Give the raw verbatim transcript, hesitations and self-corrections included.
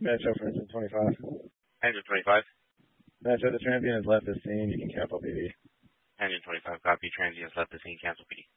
Metro for engine twenty-five. Engine twenty-five. Metro, the transient has left the scene. You can cancel P D. Engine twenty-five, copy. Transient has left the scene. Cancel P D.